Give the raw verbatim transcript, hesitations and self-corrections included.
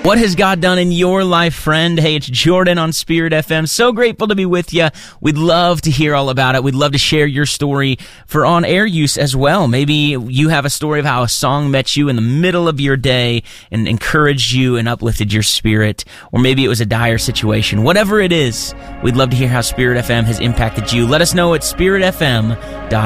What has God done in your life, friend? Hey, it's Jordan on Spirit F M. So grateful to be with you. We'd love to hear all about it. We'd love to share your story for on-air use as well. Maybe you have a story of how a song met you in the middle of your day and encouraged you and uplifted your spirit. Or maybe it was a dire situation. Whatever it is, we'd love to hear how Spirit F M has impacted you. Let us know at spirit f m dot